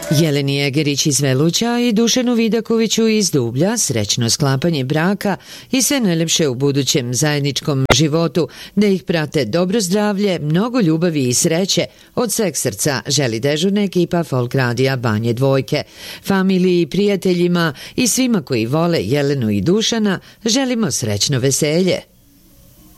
Jeleni Egerić iz Veluća i Dušanu Vidakoviću iz Dublja srećno sklapanje braka i sve najlepše u budućem zajedničkom životu, da ih prate dobro zdravlje, mnogo ljubavi i sreće. Od sveg srca želi dežurna ekipa Folk Radija Banje Dvojke. Familiji, prijateljima i svima koji vole Jelenu i Dušana želimo srećno veselje.